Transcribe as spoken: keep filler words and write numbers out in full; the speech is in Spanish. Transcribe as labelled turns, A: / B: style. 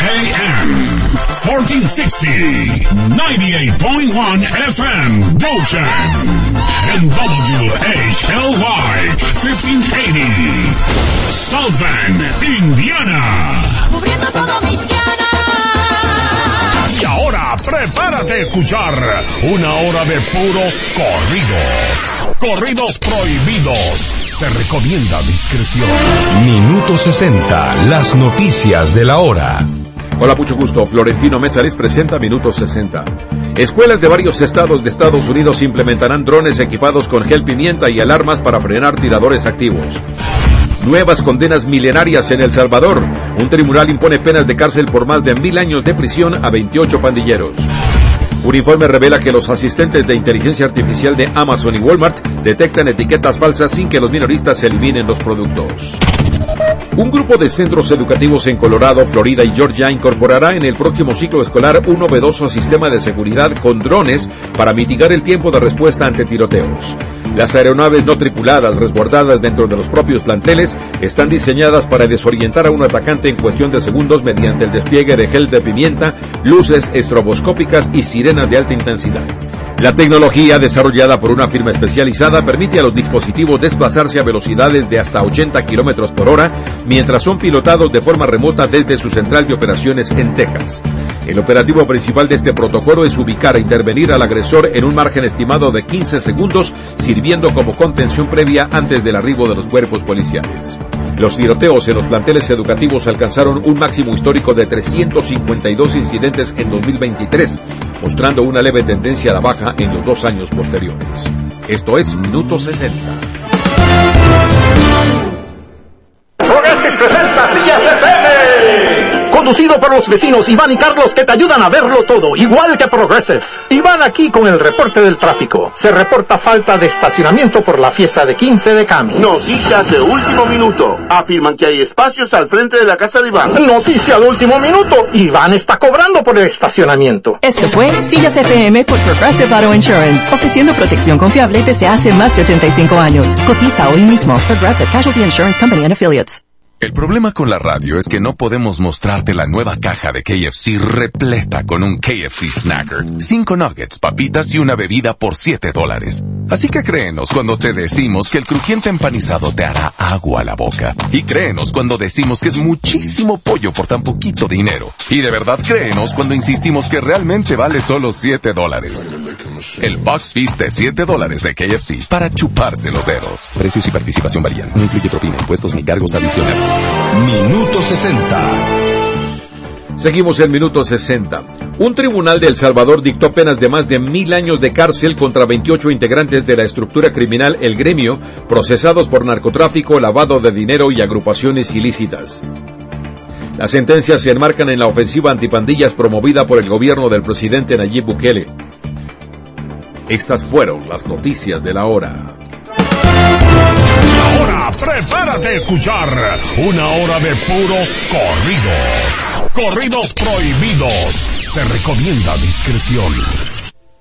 A: A M, fourteen sixty, ninety-eight point one F M, Goshen, and W H L Y, fifteen eighty, South Bend, Indiana.
B: Cubriendo todo Michiana.
A: Y ahora, prepárate a escuchar una hora de puros corridos. Corridos prohibidos. Se recomienda discreción.
C: Minuto sesenta, las noticias de la hora.
D: Hola, mucho gusto. Florentino Mesa les presenta Minuto sesenta. Escuelas de varios estados de Estados Unidos implementarán drones equipados con gel pimienta y alarmas para frenar tiradores activos. Nuevas condenas milenarias en El Salvador. Un tribunal impone penas de cárcel por más de mil años de prisión a veintiocho pandilleros. Un informe revela que los asistentes de inteligencia artificial de Amazon y Walmart detectan etiquetas falsas sin que los minoristas eliminen los productos. Un grupo de centros educativos en Colorado, Florida y Georgia incorporará en el próximo ciclo escolar un novedoso sistema de seguridad con drones para mitigar el tiempo de respuesta ante tiroteos. Las aeronaves no tripuladas resguardadas dentro de los propios planteles están diseñadas para desorientar a un atacante en cuestión de segundos mediante el despliegue de gel de pimienta, luces estroboscópicas y sirenas de alta intensidad. La tecnología desarrollada por una firma especializada permite a los dispositivos desplazarse a velocidades de hasta ochenta kilómetros por hora mientras son pilotados de forma remota desde su central de operaciones en Texas. El operativo principal de este protocolo es ubicar e intervenir al agresor en un margen estimado de quince segundos, sirviendo como contención previa antes del arribo de los cuerpos policiales. Los tiroteos en los planteles educativos alcanzaron un máximo histórico de trescientos cincuenta y dos incidentes en dos mil veintitrés, mostrando una leve tendencia a la baja en los dos años posteriores. Esto es Minuto sesenta.
E: Progressive presenta Sillas F M. Conducido por los vecinos Iván y Carlos, que te ayudan a verlo todo, igual que Progressive. Iván aquí con el reporte del tráfico. Se reporta falta de estacionamiento por la fiesta de quince de Cami.
F: Noticias de último minuto. Afirman que hay espacios al frente de la casa de Iván.
E: Noticia de último minuto. Iván está cobrando por el estacionamiento.
G: Esto fue Sillas F M por Progressive Auto Insurance, ofreciendo protección confiable desde hace más de ochenta y cinco años. Cotiza hoy mismo. Progressive Casualty Insurance Company and Affiliates.
C: El problema con la radio es que no podemos mostrarte la nueva caja de K F C repleta con un K F C Snacker, cinco nuggets, papitas y una bebida por siete dólares. Así que créenos cuando te decimos que el crujiente empanizado te hará agua a la boca. Y créenos cuando decimos que es muchísimo pollo por tan poquito dinero. Y de verdad créenos cuando insistimos que realmente vale solo siete dólares. El Box Feast de siete dólares de K F C para chuparse los dedos. Precios y participación varían. No incluye propina, impuestos ni cargos adicionales. Minuto sesenta.
D: Seguimos en Minuto sesenta. Un tribunal de El Salvador dictó penas de más de mil años de cárcel contra veintiocho integrantes de la estructura criminal El Gremio, procesados por narcotráfico, lavado de dinero y agrupaciones ilícitas. Las sentencias se enmarcan en la ofensiva antipandillas promovida por el gobierno del presidente Nayib Bukele. Estas fueron las noticias de la hora.
A: Ahora, prepárate a escuchar una hora de puros corridos. Corridos prohibidos. Se recomienda discreción.